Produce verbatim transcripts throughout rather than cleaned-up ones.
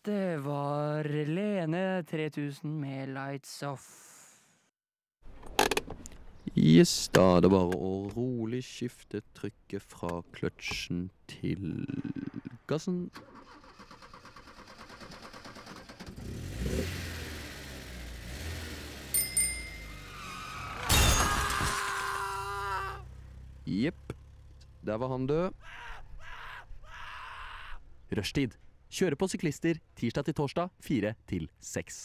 Det var Lene tre tusen med Lights Off. Yes, da er det bare å rolig skifte trykket fra kløtsjen til gassen. Jepp, der var han død. Rushtid. Kjøre på syklister tirsdag til torsdag, fire til seks.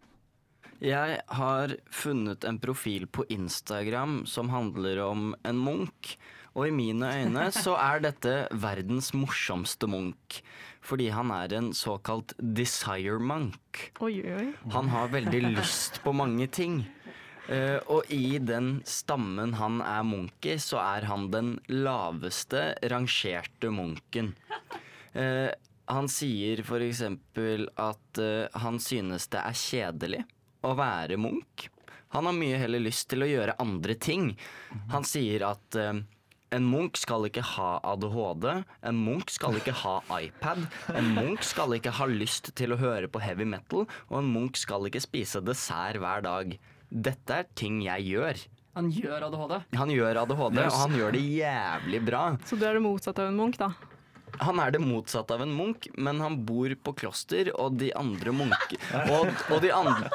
Jeg har funnet en profil på Instagram som handler om en munk. Og i mine øyne så er dette verdens morsomste munk. Fordi han er en såkalt desire monk. Oi, oi. Han har veldig lyst på mange ting. Uh, og i den stammen han er munk i, så er han den laveste rangerte munken. Uh, han sier for eksempel at uh, han synes det er kjedelig å være munk. Han har mye heller lyst til å gjøre andre ting. Han sier at uh, en munk skal ikke ha A D H D, en munk skal ikke ha iPad, en munk skal ikke ha lyst til å høre på heavy metal, og en munk skal ikke spise dessert hver dag. Dette er ting jeg gjør. Han gjør A D H D. Han gjør A D H D, og han gjør det jævlig bra. Så du er det motsatte av en munk, da? Han er det motsatte av en munk, men han bor på kloster, og de andre munker og, og de andre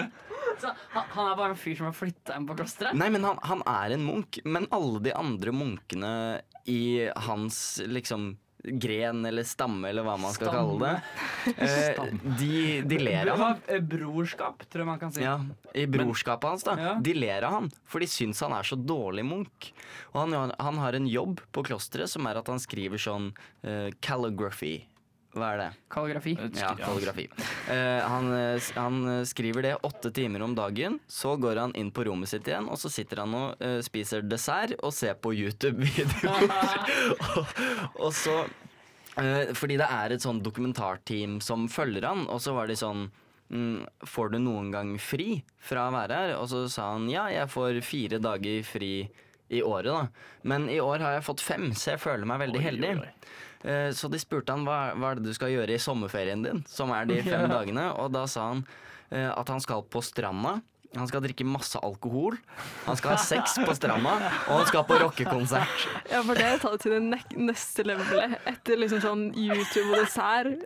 Så han, han er bare en fyr som har flyttet inn på klosteret? Nei, men han, han er en munk, men alle de andre munkene i hans liksom gren eller stamme, eller hva man skal Stamme. kalle det, eh, de, de ler av han. Brorskap, tror jeg man kan si. Ja, i brorskapet hans da. Ja. De ler av han, for de syns han er så dårlig munk. Og han, han har en jobb på klosteret som er at han skriver sånn uh, calligraphy. Hva er det? Kalligrafi. Ja, kalligrafi. Uh, han, uh, han skriver det åtte timer om dagen, så går han inn på rommet sitt igjen, og så sitter han og uh, spiser dessert og ser på YouTube-videoer. og, og så uh, fordi det er et sånn dokumentarteam som følger han, og så var de sånn mm, får du noen gang fri fra å være her? Og så sa han ja, jeg får fire dager fri i året da. Men i år har jeg fått fem, så jeg føler meg veldig Oi, heldig. oi, oi. Eh, Så de spurte han hva, hva er det du skal gjøre i sommerferien din, som er de fem dagene. Og da sa han eh, at han skal på stranda. Han skal drikke masse alkohol. Han skal ha sex på stranda. Og han skal på rockekonsert. Ja, for det er tatt til det nek- neste levelet. Etter liksom sånn YouTube og dessert.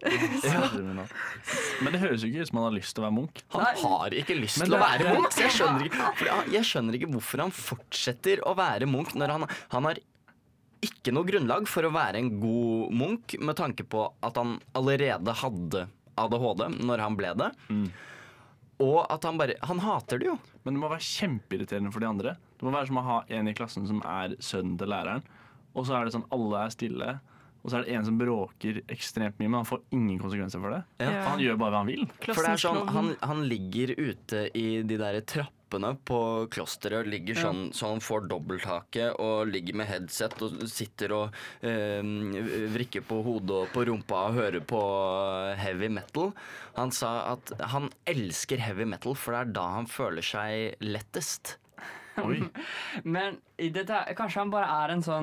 Men det høres jo ikke ut som han har lyst til å være munk. Han har ikke lyst Men til å det- være munk. Så jeg skjønner ikke, for jeg- jeg skjønner ikke hvorfor han fortsetter å være munk når han, han har ikke noe grunnlag for å være en god munk, med tanke på at han allerede hadde A D H D når han ble det. Mm. Og at han bare Han hater det jo. Men det må være kjempeirriterende for de andre. Det må være som å ha en i klassen som er sønnen til læreren, og så er det sånn alle er stille, og så er det en som bråker ekstremt mye, men han får ingen konsekvenser for det. Ja. For han gjør bare hva han vil. For det er sånn, han, han ligger ute i de der trappene på klosteret, ligger sånn, så han får dobbelthake og ligger med headset og sitter og eh, vrikker på hodet og på rumpa og hører på heavy metal. Han sa at han elsker heavy metal, for det er da han føler seg lettest. Oi. Men i dette, kanskje han bare er en sånn